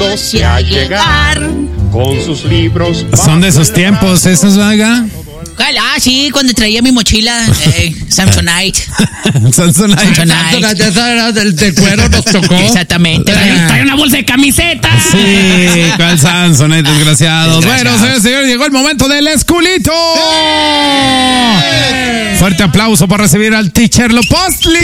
Yéndose a llegar con sus libros. Son de esos tiempos, esos, vaga. Ah, sí, cuando traía mi mochila Samsonite. Samsonite. Esa era del cuero, nos tocó. Exactamente. Traía una bolsa de camisetas. Sí, ¿cuál Samsonite, desgraciados? Bueno, señores, llegó el momento del esculito. Fuerte aplauso para recibir al teacher Lopostli.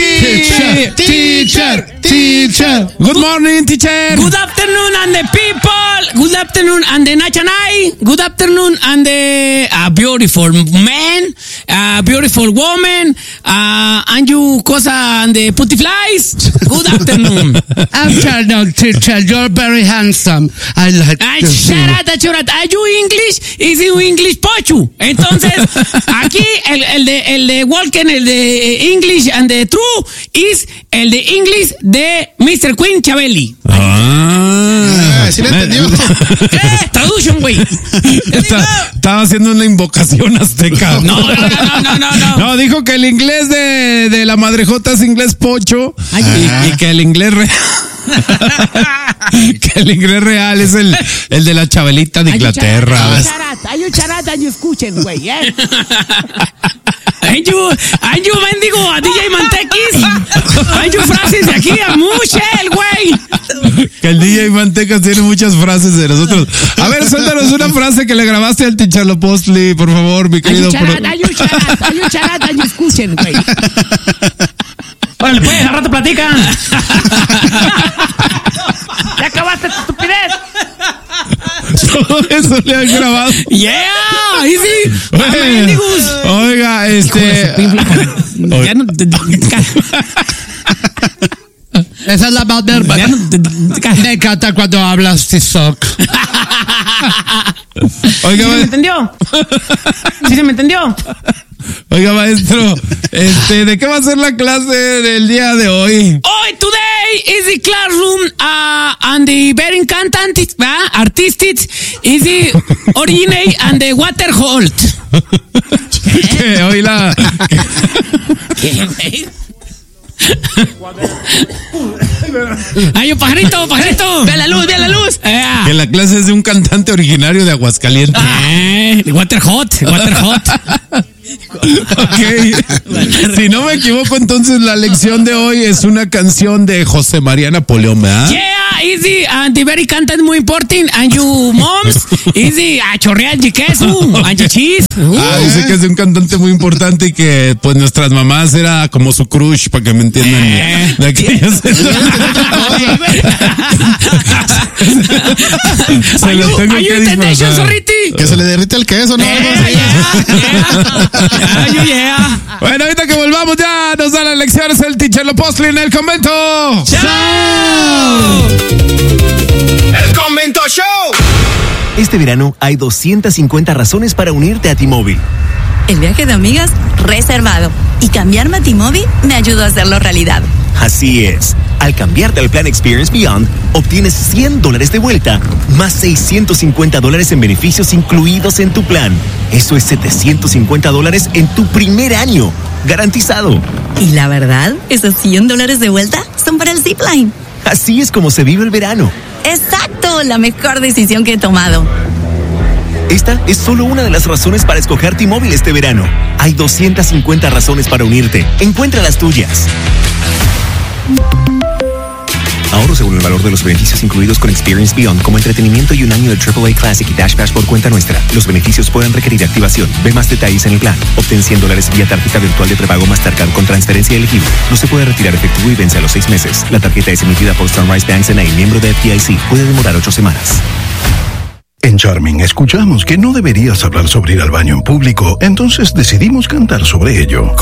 Teacher. Good morning, teacher. Good afternoon, and the people. Good afternoon, and the Nachanai. Good afternoon, and the beautiful man, beautiful woman, and you cosa and the putty flies. Good afternoon. Afternoon, teacher. You're very handsome. I like to see you. Shut up. Are you English? Is you English pochu? Entonces, aquí el de Walken, el de English and the True is el de English de Mr. Queen Chabeli. ¿Sí le entendió? Traducción, güey. Estaba haciendo una invocación azteca. No. No, dijo que el inglés de la madrejota es inglés pocho. Y que el inglés que el inglés real es el de la Chabelita de Inglaterra. Hay un charata, y escuchen, güey, Hay you mendigo a DJ Mantequis. Hay you frases de aquí a Mushel, güey. Que el DJ Mantecas tiene muchas frases de nosotros. A ver, suéltanos una frase que le grabaste al teacher Lopostli, por favor, mi querido. Hay un charata, y escuchen, güey. Órale, pues, al rato platica. Ya acabaste tu estupidez. Todo eso le han grabado. Yeah, easy. Oiga, Ya no, esa es la moderna. Me encanta cuando hablas Tizoc. Oiga, ¿Sí se me entendió? ¿Sí se me entendió? Oiga, maestro, ¿de qué va a ser la clase del día de hoy? Today is the classroom and the very important artists is the originate and the water hold. ¿Qué? Hoy la... ¿Qué, güey? ¡Ay, un pajarito! ¡Ve a la luz! Que la clase es de un cantante originario de Aguascalientes. Water hot. Ok. Si no me equivoco, entonces la lección de hoy es una canción de José María Napoleón, ¿verdad? Yeah, easy. And the very content muy important. And you moms, easy. A chorrear de queso. And the cheese. Dice que es de un cantante muy importante y que pues nuestras mamás era como su crush, para que me entiendan. De aquellas. Se lo tengo que disfrazar. Que se le derrite el queso, ¿no? Bueno, ahorita que volvamos ya nos da las lecciones el teacher Lopostli en el convento. ¡Chao! ¡El Convento Show! Este verano hay 250 razones para unirte a T-Mobile. El viaje de amigas reservado. Y cambiarme a T-Mobile me ayudó a hacerlo realidad. Así es. Al cambiarte al plan Experience Beyond, obtienes $100 de vuelta, más $650 en beneficios incluidos en tu plan. Eso es $750 en tu primer año. Garantizado. Y la verdad, esos $100 de vuelta son para el Zipline. Así es como se vive el verano. Exacto, la mejor decisión que he tomado. Esta es solo una de las razones para escoger T-Mobile este verano. Hay 250 razones para unirte. Encuentra las tuyas. Ahorro según el valor de los beneficios incluidos con Experience Beyond, como entretenimiento y un año de AAA Classic y Dash Pass por cuenta nuestra. Los beneficios pueden requerir activación. Ve más detalles en el plan. Obtén $100 vía tarjeta virtual de prepago Mastercard con transferencia elegible. No se puede retirar efectivo y vence a los 6 meses. La tarjeta es emitida por Sunrise Banks N.A., miembro de FDIC. Puede demorar 8 semanas. En Charming escuchamos que no deberías hablar sobre ir al baño en público, entonces decidimos cantar sobre ello.